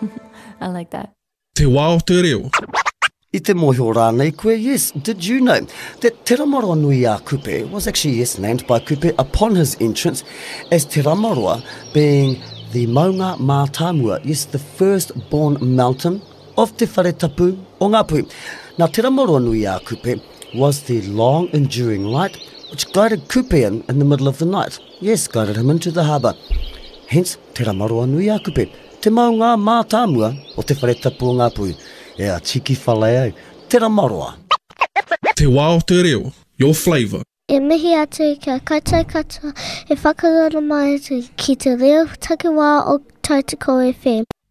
I like that. Te wā o te reo. I te mōhio rānei koe, yes. Did you know that Te Ramaroa Nui a Kupe was actually, yes, named by Kupe upon his entrance as Te Ramaroa, being the Maunga Mātāmua, yes, the first-born mountain of Te Whare Tapu o Ngāpuhi. Now, Te Ramaroa Nui a Kupe was the long-enduring light which guided Kupe in the middle of the night. Yes, guided him into the harbour. Hence, Te Ramaroa Nui a Kupe, Te Maunga Mātāmua o Te Whare Tapu o Ngāpuhi. Yeah, tiki whale au. Te Ramaroa. Te wā o te reo. Your flavour. E mihi atu kia koutou katoa e whakarara mai atu ki te reo takiwā o Tautoko FM.